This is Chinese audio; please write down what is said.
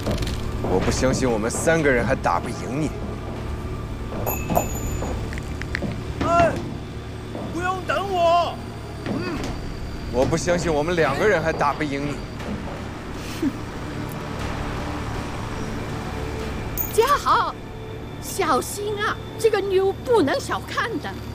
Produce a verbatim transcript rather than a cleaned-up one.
我不相信我们三个人还打不赢你。 哎，不用等我。嗯， 我不相信我们两个人还打不赢你。 家豪，小心啊！这个妞不能小看的。